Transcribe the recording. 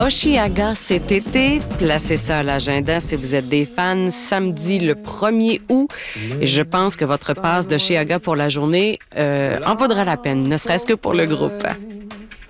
Osheaga cet été, placez ça à l'agenda si vous êtes des fans, samedi le 1er août. Et je pense que votre passe d'Osheaga pour la journée en vaudra la peine, ne serait-ce que pour le groupe.